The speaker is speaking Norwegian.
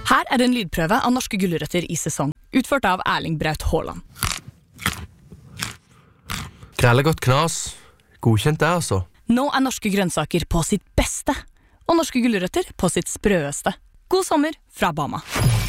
Her er en lydprøve av norske gulrøtter i sesong, utført av Erling Braut Haaland. Grellegodt knas. Godkjent det, altså. Nå er norske grønnsaker på sitt beste, og norske gulrøtter på sitt sprøeste. God sommer fra Bama.